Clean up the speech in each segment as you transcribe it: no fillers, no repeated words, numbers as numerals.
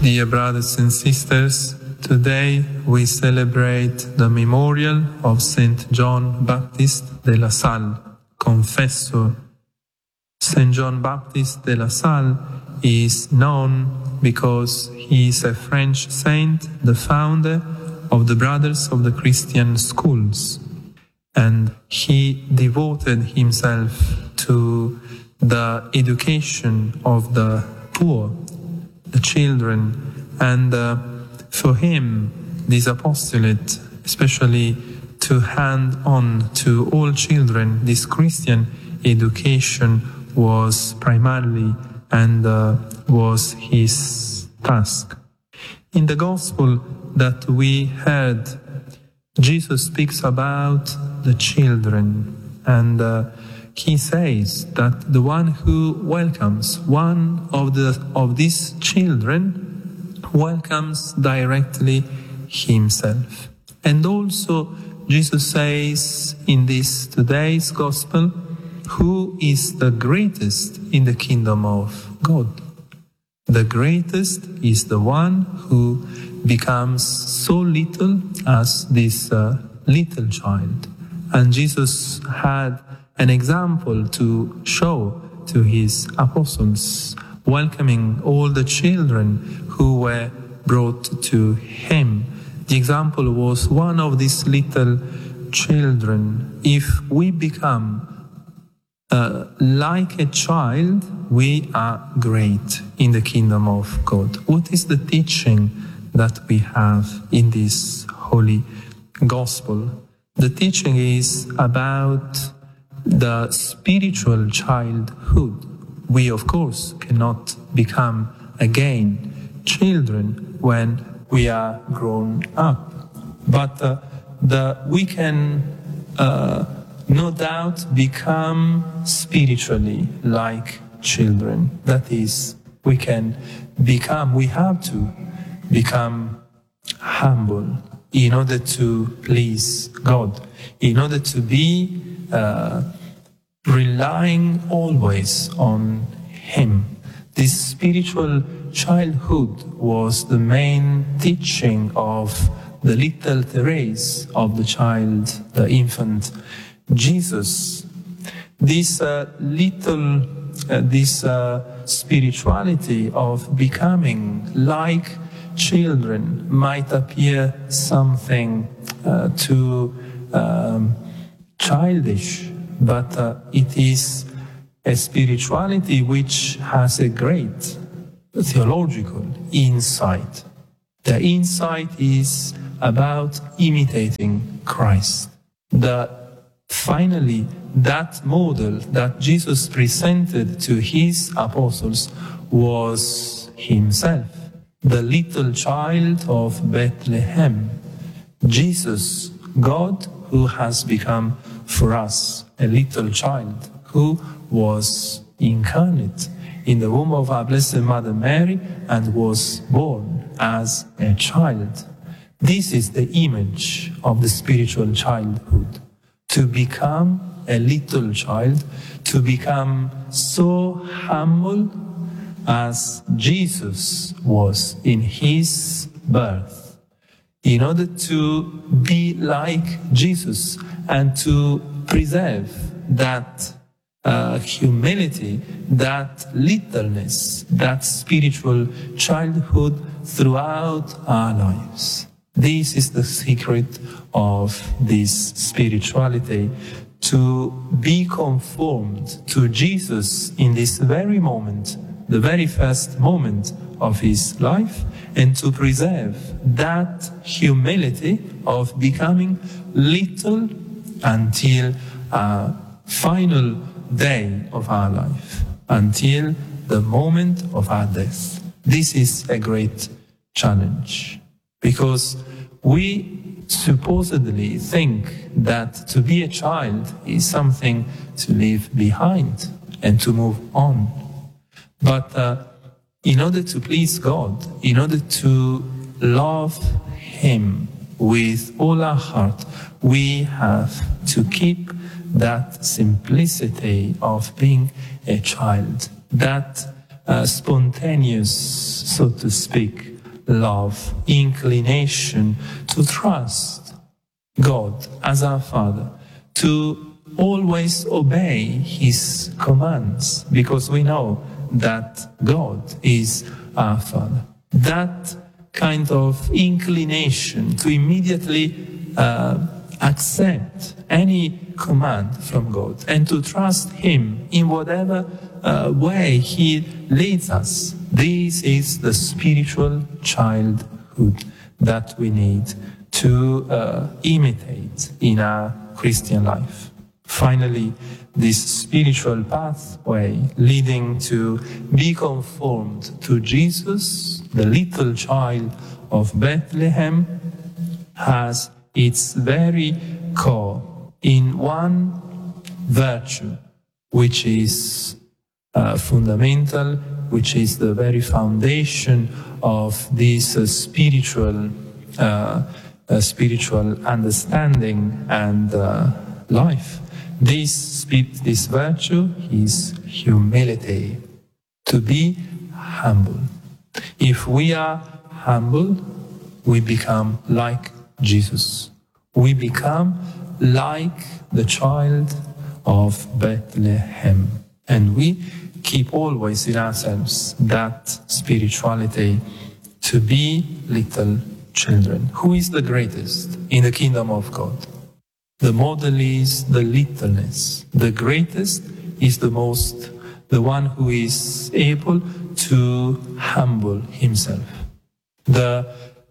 Dear brothers and sisters, today we celebrate the memorial of Saint John Baptiste de La Salle, Confessor. Saint John Baptiste de La Salle is known because he is a French saint, the founder of the Brothers of the Christian Schools, and he devoted himself to the education of the poor, the children, and for him this apostolate, especially to hand on to all children this Christian education, was primarily and was his task. In the Gospel that we heard, Jesus speaks about the children, and he says that the one who welcomes one of these children welcomes directly himself. And also Jesus says in this today's Gospel, who is the greatest in the kingdom of God? The greatest is the one who becomes so little as this little child. And Jesus had an example to show to his apostles, welcoming all the children who were brought to him. The example was one of these little children. If we become like a child, we are great in the kingdom of God. What is the teaching that we have in this holy gospel? The teaching is about the spiritual childhood. We, of course, cannot become again children when we are grown up, but we can no doubt become spiritually like children. That is, we have to become humble in order to please God, in order to be relying always on Him. This spiritual childhood was the main teaching of the little Therese, of the child, the infant Jesus. This spirituality of becoming like children might appear something too childish, but it is a spirituality which has a great theological insight. The insight is about imitating Christ. Finally, that model that Jesus presented to his apostles was himself, the little child of Bethlehem. Jesus, God, who has become for us a little child, who was incarnate in the womb of our Blessed Mother Mary and was born as a child. This is the image of the spiritual childhood. To become a little child, to become so humble as Jesus was in his birth, in order to be like Jesus and to preserve that humility, that littleness, that spiritual childhood throughout our lives. This is the secret of this spirituality, to be conformed to Jesus in this very moment, the very first moment of his life, and to preserve that humility of becoming little until our final day of our life, until the moment of our death. This is a great challenge, because we supposedly think that to be a child is something to leave behind and to move on. But in order to please God, in order to love Him with all our heart, we have to keep that simplicity of being a child, that spontaneous, so to speak, love, inclination to trust God as our Father, to always obey His commands, because we know that God is our Father. That kind of inclination to immediately accept any command from God and to trust Him in whatever way He leads us. This is the spiritual childhood that we need to imitate in our Christian life. Finally, this spiritual pathway leading to be conformed to Jesus, the little child of Bethlehem, has its very core in one virtue, which is fundamental, which is the very foundation of this spiritual understanding and life. This virtue is humility, to be humble. If we are humble, we become like Jesus. We become like the child of Bethlehem. And we keep always in ourselves that spirituality to be little children. Who is the greatest in the kingdom of God? The model is the littleness. The greatest is the one who is able to humble himself. The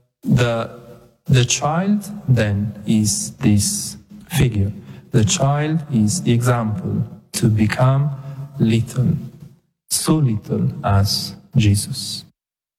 child then is this figure. The child is the example to become little, so little as Jesus.